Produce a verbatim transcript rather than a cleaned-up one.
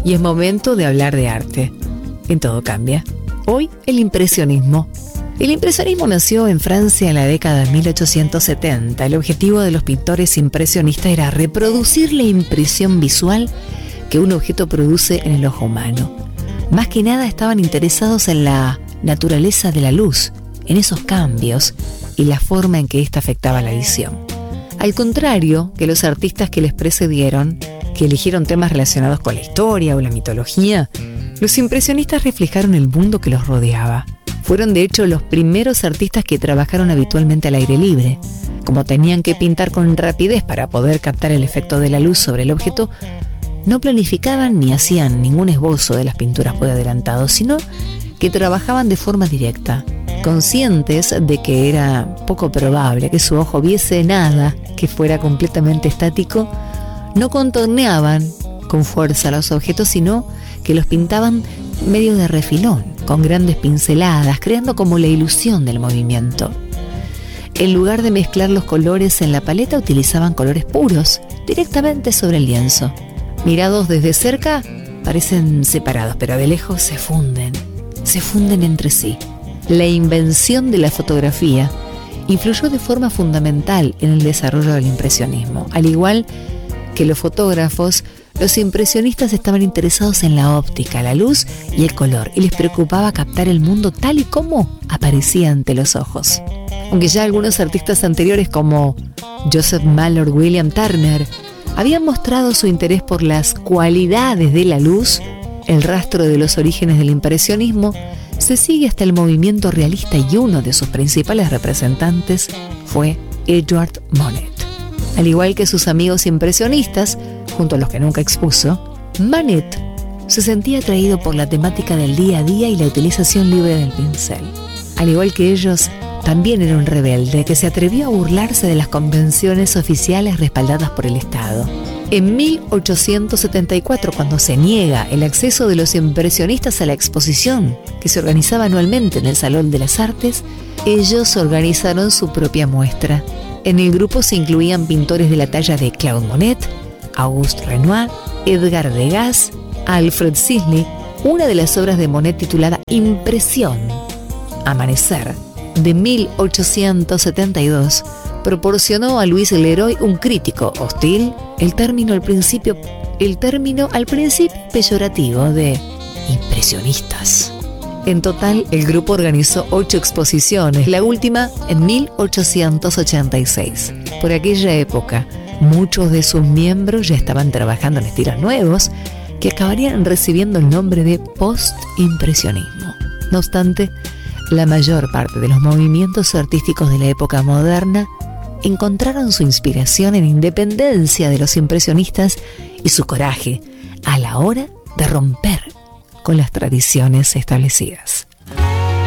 y es momento de hablar de arte. En todo cambia. Hoy, el impresionismo. El impresionismo nació en Francia en la década de mil ochocientos setenta. El objetivo de los pintores impresionistas era reproducir la impresión visual que un objeto produce en el ojo humano. Más que nada estaban interesados en la naturaleza de la luz, en esos cambios y la forma en que ésta afectaba la visión. Al contrario que los artistas que les precedieron, que eligieron temas relacionados con la historia o la mitología, los impresionistas reflejaron el mundo que los rodeaba. Fueron de hecho los primeros artistas que trabajaron habitualmente al aire libre. Como tenían que pintar con rapidez para poder captar el efecto de la luz sobre el objeto, no planificaban ni hacían ningún esbozo de las pinturas por adelantado, sino que trabajaban de forma directa, conscientes de que era poco probable que su ojo viese nada que fuera completamente estático. No contorneaban con fuerza los objetos, sino que los pintaban medio de refilón, con grandes pinceladas, creando como la ilusión del movimiento. En lugar de mezclar los colores en la paleta, utilizaban colores puros, directamente sobre el lienzo. Mirados desde cerca, parecen separados, pero de lejos se funden, se funden entre sí. La invención de la fotografía influyó de forma fundamental en el desarrollo del impresionismo. Al igual que los fotógrafos, los impresionistas estaban interesados en la óptica, la luz y el color, y les preocupaba captar el mundo tal y como aparecía ante los ojos. Aunque ya algunos artistas anteriores como Joseph Mallord, William Turner habían mostrado su interés por las cualidades de la luz, el rastro de los orígenes del impresionismo se sigue hasta el movimiento realista, y uno de sus principales representantes fue Edward Monet. Al igual que sus amigos impresionistas, junto a los que nunca expuso, Manet se sentía atraído por la temática del día a día y la utilización libre del pincel. Al igual que ellos, también era un rebelde que se atrevió a burlarse de las convenciones oficiales respaldadas por el Estado. En mil ochocientos setenta y cuatro, cuando se niega el acceso de los impresionistas a la exposición que se organizaba anualmente en el Salón de las Artes, ellos organizaron su propia muestra. En el grupo se incluían pintores de la talla de Claude Monet, Auguste Renoir, Edgar Degas, Alfred Sisley. Una de las obras de Monet, titulada Impresión, Amanecer, de mil ochocientos setenta y dos, proporcionó a Louis Leroy, un crítico hostil, el término al principio, el término al principio peyorativo de impresionistas. En total, el grupo organizó ocho exposiciones, la última en mil ochocientos ochenta y seis. Por aquella época, muchos de sus miembros ya estaban trabajando en estilos nuevos que acabarían recibiendo el nombre de post-impresionismo. No obstante, la mayor parte de los movimientos artísticos de la época moderna encontraron su inspiración en la independencia de los impresionistas y su coraje a la hora de romper con las tradiciones establecidas.